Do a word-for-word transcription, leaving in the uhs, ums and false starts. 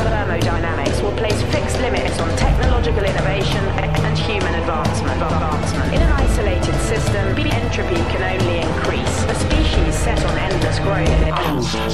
thermodynamics will place fixed limits on technological innovation and human advancement. advancement. In an isolated system, entropy can only increase. A species set on endless growth